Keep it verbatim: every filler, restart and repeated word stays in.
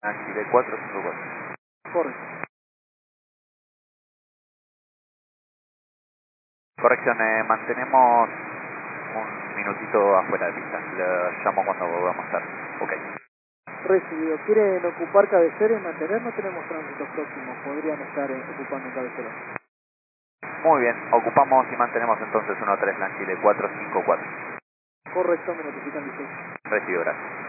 Chile cuatro cinco cuatro. Correcto. Corrección, eh, mantenemos un minutito afuera de pista. Le llamo cuando volvamos a estar. Ok. Recibido. ¿Quieren ocupar cabecera y mantener? No tenemos tránsito próximo. Podrían estar eh, ocupando cabecera. Muy bien, ocupamos y mantenemos entonces uno tres Chile cuatro cinco cuatro. Correcto, me notifican listo. Recibido, gracias.